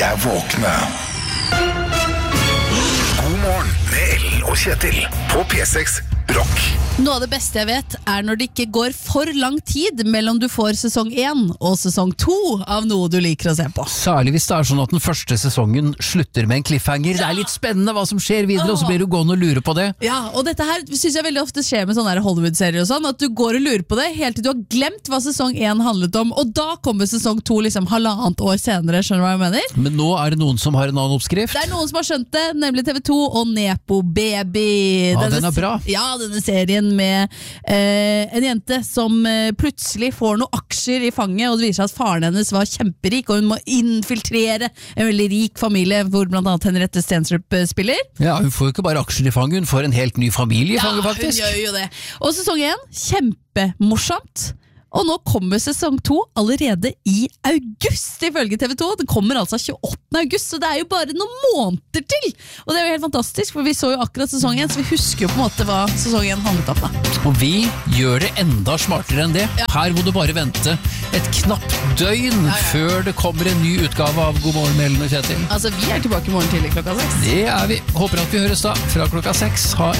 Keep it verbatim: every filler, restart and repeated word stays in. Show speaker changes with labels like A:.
A: er våkne. God morgen med Ellen og Kjetil på P seks Rock.
B: Noe av det beste jeg vet er når det ikke går for lang tid mellom du får sesong én og sesong to av noe du liker å se på.
C: Særlig hvis det er sånn at den første sesongen slutter med en cliffhanger. Det er litt spennende hva som skjer videre, og så blir du gående og lure på det.
B: Ja, og dette her synes jeg veldig ofte skjer med sånne her Hollywood-serier og sånn, at du går og lurer på det helt til du har glemt hva sesong én handlet om, og da kommer sesong to liksom halvannet år senere, skjønner du hva jeg mener?
C: Men nå er det noen som har en annen oppskrift.
B: Det er noen som har skjønt det, nemlig T V to og Nepo Baby.
C: Ja, den er bra.
B: Ja, denne serien med eh, en jente som eh, plutselig får noen aksjer i fanget, og det viser seg at faren hennes var kjemperik, og hun må infiltrere en veldig rik familie, hvor blant annet Henriette Stenstrup eh, spiller.
C: Ja, hun får jo ikke bare aksjer i fanget, hun får en helt ny familie i fanget,
B: Ja,
C: faktisk.
B: hun gjør jo det. Og sesong én, kjempemorsomt. Og nå kommer sesong to allerede i august, ifølge T V to. Den kommer altså tjueåttende august, så det er jo bare noen måneder til! Og det er jo helt fantastisk, for vi så jo akkurat sesong én, så vi husker jo på en måte hva sesong én handlet om da.
C: Og vi gjør det enda smartere enn det. Ja. Her må du bare vente et knapt døgn ja, ja. før det kommer en ny utgave av God morgen med Ellen og Kjetil.
B: Altså, vi er tilbake i morgen tidlig klokka seks.
C: Det er vi. Håper at vi høres da fra klokka seks. Ha